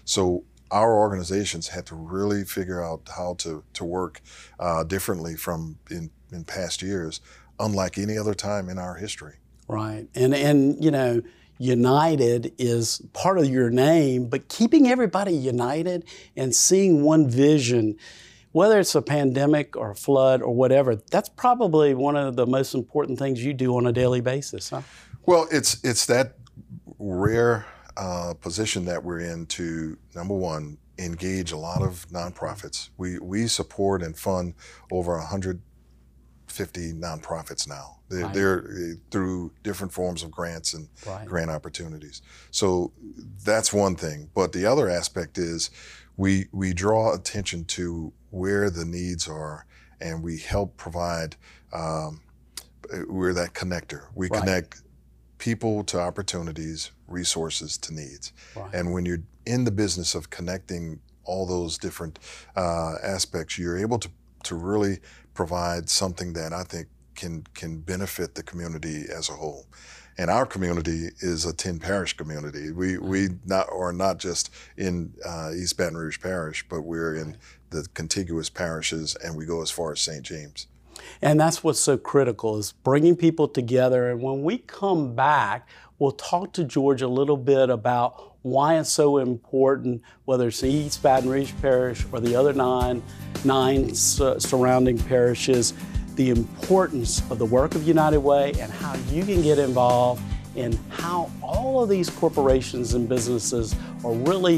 So our organizations had to really figure out how to work differently from in past years, unlike any other time in our history. Right. And you know, United is part of your name, but keeping everybody united and seeing one vision, whether it's a pandemic or a flood or whatever, that's probably one of the most important things you do on a daily basis, huh? Well, it's that rare position that we're in to, number one, engage a lot of nonprofits. We support and fund over 150 nonprofits now. They're through different forms of grants and grant opportunities. So that's one thing. But the other aspect is we draw attention to where the needs are, and we help provide, we're that connector. We connect people to opportunities, resources to needs. And when you're in the business of connecting all those different aspects, you're able to really provide something that I think can benefit the community as a whole. And our community is a 10 parish community. We are not just in East Baton Rouge Parish, but we're in the contiguous parishes, and we go as far as St. James. And that's what's so critical, is bringing people together. And when we come back, we'll talk to George a little bit about why it's so important, whether it's East Baton Rouge Parish or the other nine surrounding parishes, the importance of the work of United Way and how you can get involved, and how all of these corporations and businesses are really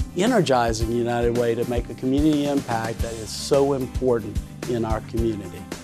energizing United Way to make a community impact that is so important in our community.